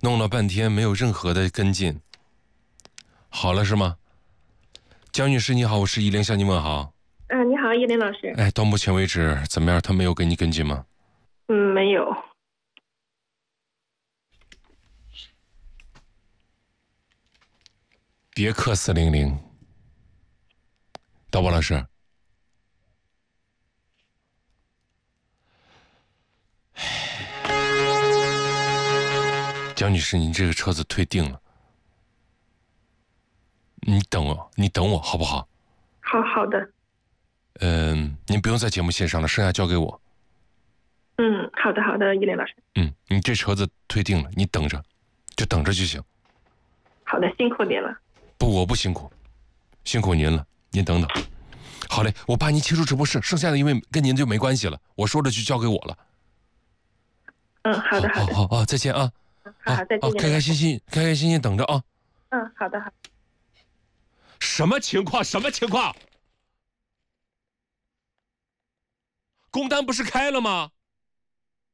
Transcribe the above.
弄了半天没有任何的跟进。好了是吗？江女士你好，我是依林向您问好。 你好，依林老师。 到目前为止怎么样？他没有给你跟进吗？ 没有。 别克400，导播老师。江女士，您这个车子退订了，你等我好不好？ 好的。 您不用在节目线上了，剩下交给我。 好的，依林老师。 你这车子退订了，你等着，就等着就行。 好的，辛苦您了。 不，我不辛苦，辛苦您了，您等等。好嘞，我把您切出直播室，剩下的因为跟您就没关系了，我说的就交给我了。 好的。 好，再见啊。 好，再见。 开开心心等着啊。 好的。 什么情况？工单不是开了吗？